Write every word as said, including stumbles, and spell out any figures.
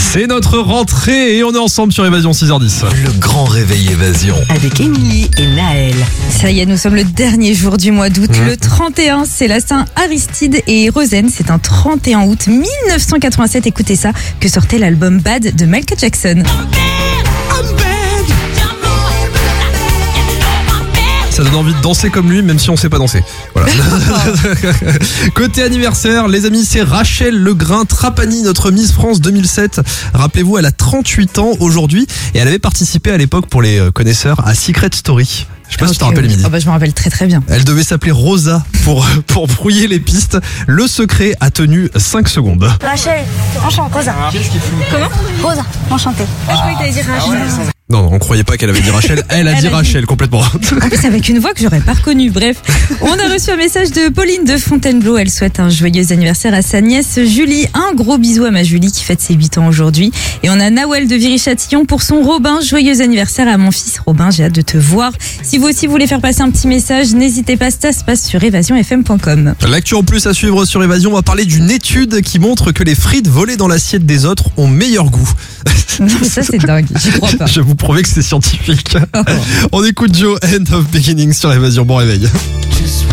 C'est notre rentrée et on est ensemble sur Évasion six heures dix. Le grand réveil Évasion. Avec Émilie et Naël. Ça y est, nous sommes le dernier jour du mois d'août. Mmh. Le trente et un, c'est la Saint-Aristide et Rosen. C'est un trente et un août mille neuf cent quatre-vingt-sept. Écoutez ça, que sortait l'album Bad de Michael Jackson. Ça donne envie de danser comme lui, même si on sait pas danser. Voilà. Côté anniversaire, les amis, c'est Rachel Legrain Trapani, notre Miss France deux mille sept. Rappelez-vous, elle a trente-huit ans aujourd'hui et elle avait participé à l'époque, pour les connaisseurs, à Secret Story. Je sais pas Ah, si tu te ok, rappelles, oui. Émilie. Ah bah, je me rappelle très très bien. Elle devait s'appeler Rosa pour, pour brouiller les pistes. Le secret a tenu cinq secondes. Rachel, enchanté. Rosa. Comment Rosa, enchantée. Ah, je croyais que t'allais dire Rachel. Non, on croyait pas qu'elle avait dit Rachel. Elle a Elle dit a dit- Rachel complètement. En plus, avec une voix que j'aurais pas reconnue. Bref, on a reçu un message de Pauline de Fontainebleau. Elle souhaite un joyeux anniversaire à sa nièce Julie. Un gros bisou à ma Julie qui fête ses huit ans aujourd'hui. Et on a Nawel de Viry-Châtillon pour son Robin. Joyeux anniversaire à mon fils Robin. J'ai hâte de te voir. Si vous aussi voulez faire passer un petit message, n'hésitez pas. Ça se passe sur évasion f m point com. L'actu en plus à suivre sur Évasion, on va parler d'une étude qui montre que les frites volées dans l'assiette des autres ont meilleur goût. Non, ça c'est dingue. J'y crois pas. Je vais vous prouver que c'est scientifique. On écoute Joe, End of Beginning sur Évasion. Bon réveil.